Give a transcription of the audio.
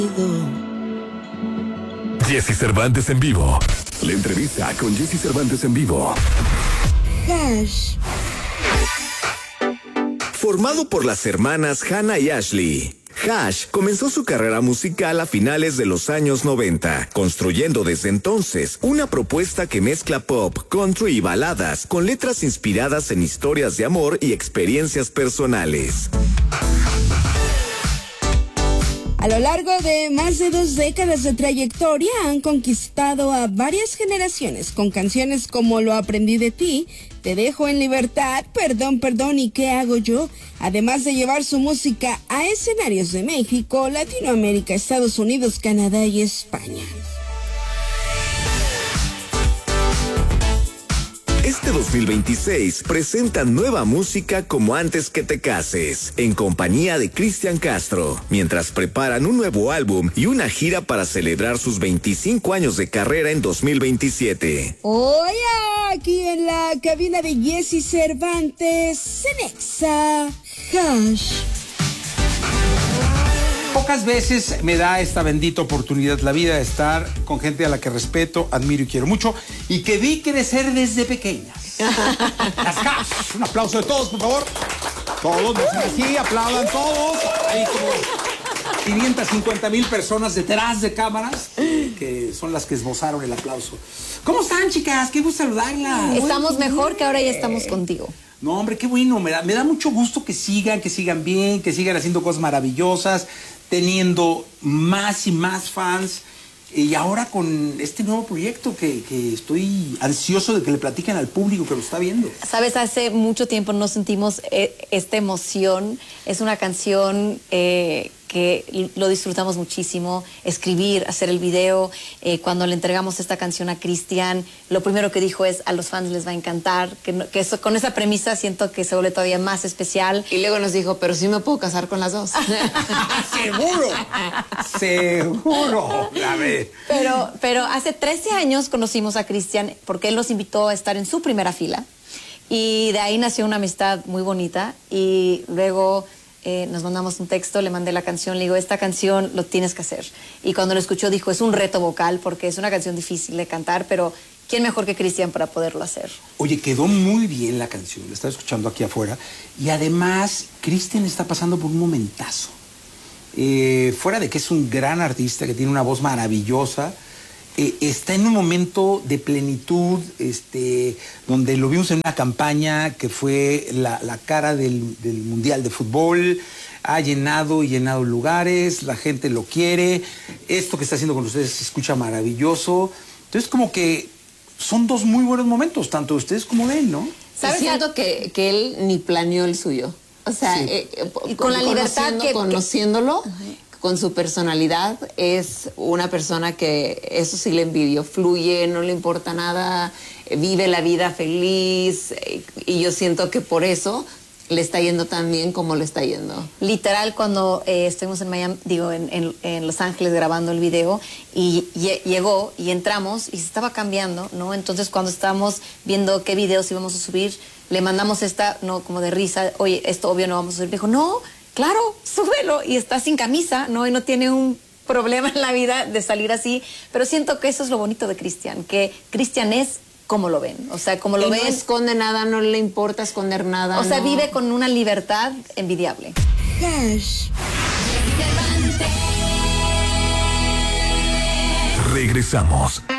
Jesse Cervantes en vivo. La entrevista con Jesse Cervantes en vivo. Hash. Formado por las hermanas Hannah y Ashley, Hash comenzó su carrera musical a finales de los años 90, construyendo desde entonces una propuesta que mezcla pop, country y baladas con letras inspiradas en historias de amor y experiencias personales. A lo largo de más de 2 décadas de trayectoria han conquistado a varias generaciones con canciones como Lo aprendí de ti, Te dejo en libertad, Perdón y ¿qué hago yo? Además de llevar su música a escenarios de México, Latinoamérica, Estados Unidos, Canadá y España. Este 2026 presentan nueva música como Antes que te cases, en compañía de Cristian Castro, mientras preparan un nuevo álbum y una gira para celebrar sus 25 años de carrera en 2027. Hoy aquí en la cabina de Jesse Cervantes, en Exa Hash. Pocas veces me da esta bendita oportunidad la vida de estar con gente a la que respeto, admiro y quiero mucho y que vi crecer desde pequeñas. Las Hash. Un aplauso de todos, por favor. Todos, no sean así, aplaudan todos. Hay como 550,000 personas detrás de cámaras que son las que esbozaron el aplauso. ¿Cómo están, chicas? Qué gusto saludarlas. Estamos mejor que ahora ya estamos contigo. No, hombre, qué bueno. Me da mucho gusto que sigan bien, que sigan haciendo cosas maravillosas, teniendo más y más fans. Y ahora con este nuevo proyecto que estoy ansioso de que le platiquen al público que lo está viendo. Sabes, hace mucho tiempo no sentimos esta emoción. Es una canción que lo disfrutamos muchísimo. Escribir, hacer el video. Cuando le entregamos esta canción a Cristian, lo primero que dijo es: a los fans les va a encantar. Que eso, con esa premisa siento que se vuelve todavía más especial. Y luego nos dijo: pero sí me puedo casar con las dos. Seguro. A ver. Pero hace 13 años conocimos a Cristian porque él nos invitó a estar en su primera fila. Y de ahí nació una amistad muy bonita. Y luego nos mandamos un texto, le mandé la canción, le digo: esta canción lo tienes que hacer. Y cuando lo escuchó dijo: es un reto vocal porque es una canción difícil de cantar, pero ¿quién mejor que Cristian para poderlo hacer? Oye, quedó muy bien la canción, la estaba escuchando aquí afuera. Y además, Cristian está pasando por un momentazo. Fuera de que es un gran artista, que tiene una voz maravillosa, está en un momento de plenitud, donde lo vimos en una campaña que fue la cara del Mundial de Fútbol. Ha llenado lugares, la gente lo quiere. Esto que está haciendo con ustedes se escucha maravilloso. Entonces, como que son 2 muy buenos momentos, tanto ustedes como de él, ¿no? ¿Sabes? Siento que él ni planeó el suyo. O sea, sí. Y con la libertad conociéndolo, con su personalidad, es una persona que eso sí le envidio, fluye, no le importa nada, vive la vida feliz, y yo siento que por eso le está yendo tan bien como le está yendo. Literal, cuando estuvimos en Miami, en Los Ángeles grabando el video, y llegó y entramos y se estaba cambiando, ¿no? Entonces, cuando estábamos viendo qué videos íbamos a subir, le mandamos esta, no, como de risa: oye, esto obvio no vamos a subir. Dijo: no, claro, súbelo. Y está sin camisa, ¿no? Y no tiene un problema en la vida de salir así. Pero siento que eso es lo bonito de Cristian, que Cristian es como lo ven. O sea, como lo ven. No esconde nada, no le importa esconder nada. O sea, vive con una libertad envidiable. Hash. Regresamos.